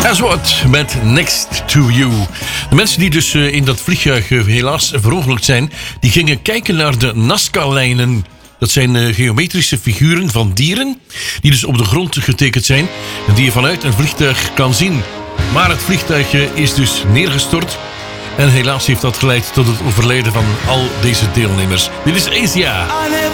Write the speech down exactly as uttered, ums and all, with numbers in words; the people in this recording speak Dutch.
Aswad met Next to You. De mensen die dus in dat vliegtuig helaas verongelukt zijn, die gingen kijken naar de Nazca-lijnen. Dat zijn geometrische figuren van dieren die dus op de grond getekend zijn en die je vanuit een vliegtuig kan zien. Maar het vliegtuig is dus neergestort en helaas heeft dat geleid tot het overlijden van al deze deelnemers. Dit is Asia.